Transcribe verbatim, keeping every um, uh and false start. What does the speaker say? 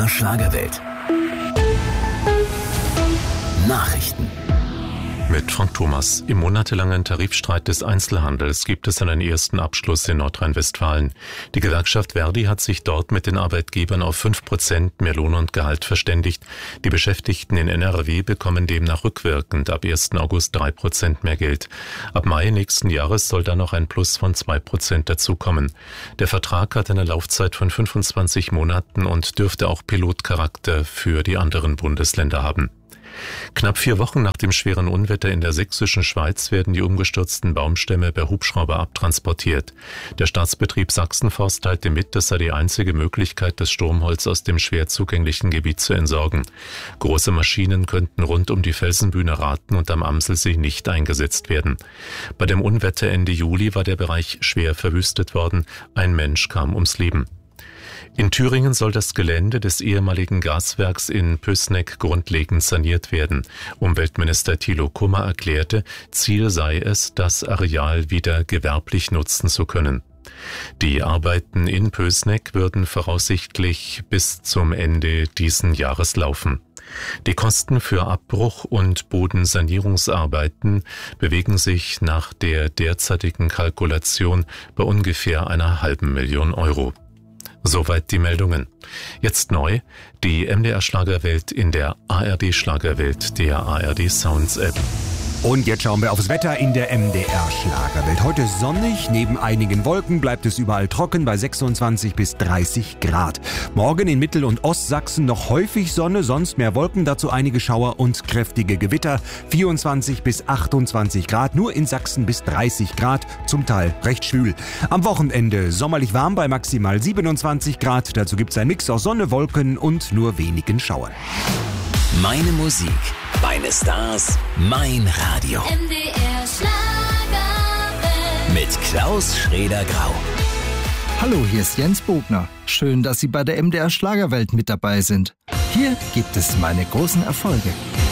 Schlagerwelt. Nachrichten. Mit Frank Thomas. Im monatelangen Tarifstreit des Einzelhandels gibt es einen ersten Abschluss in Nordrhein-Westfalen. Die Gewerkschaft Verdi hat sich dort mit den Arbeitgebern auf fünf Prozent mehr Lohn und Gehalt verständigt. Die Beschäftigten in N R W bekommen demnach rückwirkend ab ersten August drei Prozent mehr Geld. Ab Mai nächsten Jahres soll dann noch ein Plus von zwei Prozent dazukommen. Der Vertrag hat eine Laufzeit von fünfundzwanzig Monaten und dürfte auch Pilotcharakter für die anderen Bundesländer haben. Knapp vier Wochen nach dem schweren Unwetter in der sächsischen Schweiz werden die umgestürzten Baumstämme per Hubschrauber abtransportiert. Der Staatsbetrieb Sachsenforst teilte mit, das sei die einzige Möglichkeit, das Sturmholz aus dem schwer zugänglichen Gebiet zu entsorgen. Große Maschinen könnten rund um die Felsenbühne Raten und am Amselsee nicht eingesetzt werden. Bei dem Unwetter Ende Juli war der Bereich schwer verwüstet worden. Ein Mensch kam ums Leben. In Thüringen soll das Gelände des ehemaligen Gaswerks in Pößneck grundlegend saniert werden. Umweltminister Thilo Kummer erklärte, Ziel sei es, das Areal wieder gewerblich nutzen zu können. Die Arbeiten in Pößneck würden voraussichtlich bis zum Ende diesen Jahres laufen. Die Kosten für Abbruch- und Bodensanierungsarbeiten bewegen sich nach der derzeitigen Kalkulation bei ungefähr einer halben Million Euro. Soweit die Meldungen. Jetzt neu, die M D R Schlagerwelt in der A R D Schlagerwelt, der A R D Sounds App. Und jetzt schauen wir aufs Wetter in der M D R Schlagerwelt. Heute sonnig, neben einigen Wolken bleibt es überall trocken bei sechsundzwanzig bis dreißig Grad. Morgen in Mittel- und Ostsachsen noch häufig Sonne, sonst mehr Wolken, dazu einige Schauer und kräftige Gewitter. vierundzwanzig bis achtundzwanzig Grad, nur in Sachsen bis dreißig Grad, zum Teil recht schwül. Am Wochenende sommerlich warm bei maximal siebenundzwanzig Grad. Dazu gibt es ein Mix aus Sonne, Wolken und nur wenigen Schauern. Meine Musik, meine Stars, mein Radio. M D R Schlagerwelt. Mit Klaus Schrader-Grau. Hallo, hier ist Jens Bogner. Schön, dass Sie bei der M D R Schlagerwelt mit dabei sind. Hier gibt es meine großen Erfolge.